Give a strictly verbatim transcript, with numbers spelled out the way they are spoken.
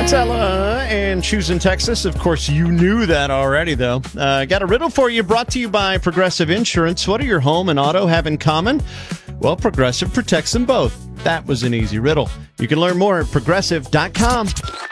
Tella and choosing Texas. Of course, you knew that already, though. Uh, got a riddle for you brought to you by Progressive Insurance. What do your home and auto have in common? Well, Progressive protects them both. That was an easy riddle. You can learn more at progressive dot com.